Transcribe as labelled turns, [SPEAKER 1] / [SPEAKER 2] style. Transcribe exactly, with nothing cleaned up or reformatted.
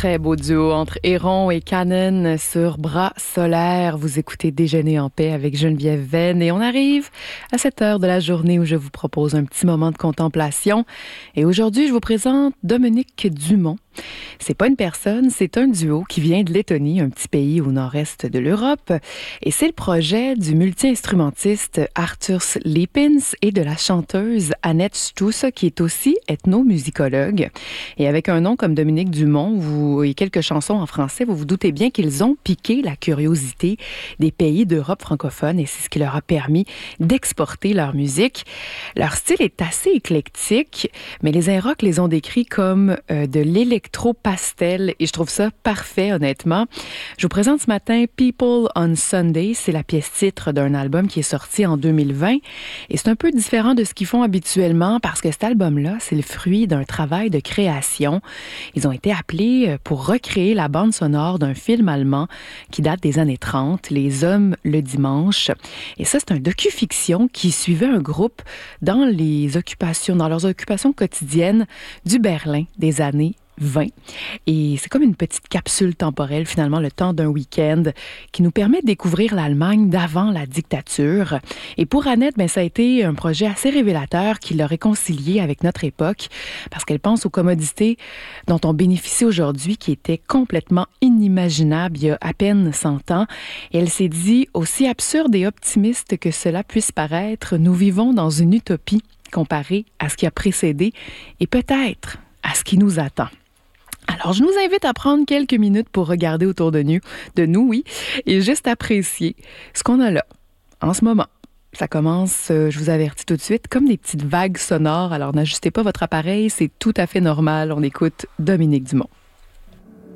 [SPEAKER 1] Très beau duo entre Héron et Canon sur Bras solaires. Vous écoutez Déjeuner en paix avec Geneviève Venn et on arrive à cette heure de la journée où je vous propose un petit moment de contemplation. Et aujourd'hui, je vous présente Dominique Dumont. C'est pas une personne, c'est un duo qui vient de Lettonie, un petit pays au nord-est de l'Europe. Et c'est le projet du multi-instrumentiste Arthurs Liepins et de la chanteuse Annette Stusse, qui est aussi ethnomusicologue. Et avec un nom comme Dominique Dumont vous, et quelques chansons en français, vous vous doutez bien qu'ils ont piqué la curiosité des pays d'Europe francophone et c'est ce qui leur a permis d'exporter leur musique. Leur style est assez éclectique, mais les Inrocks les ont décrits comme euh, de l'électro-pastel et je trouve ça parfait, honnêtement. Je vous présente ce matin People on Sunday. C'est la pièce titre d'un album qui est sorti en deux mille vingt et c'est un peu différent de ce qu'ils font habituellement parce que cet album-là, c'est le fruit d'un travail de création. Ils ont été appelés pour recréer la bande sonore d'un film allemand qui date des années trente, Les Hommes le dimanche. Et ça, c'est un docu-fiction qui suivait un groupe dans les occupations, dans leurs occupations quotidiennes du Berlin des années vingt. Et c'est comme une petite capsule temporelle, finalement, le temps d'un week-end qui nous permet de découvrir l'Allemagne d'avant la dictature. Et pour Annette, ben, ça a été un projet assez révélateur qui l'a réconcilié avec notre époque parce qu'elle pense aux commodités dont on bénéficie aujourd'hui qui étaient complètement inimaginables il y a à peine cent ans. Et elle s'est dit, aussi absurde et optimiste que cela puisse paraître, nous vivons dans une utopie comparée à ce qui a précédé et peut-être à ce qui nous attend. Alors, je nous invite à prendre quelques minutes pour regarder autour de nous, de nous, oui, et juste apprécier ce qu'on a là, en ce moment. Ça commence, je vous avertis tout de suite, comme des petites vagues sonores. Alors, n'ajustez pas votre appareil, c'est tout à fait normal. On écoute Dominique Dumont.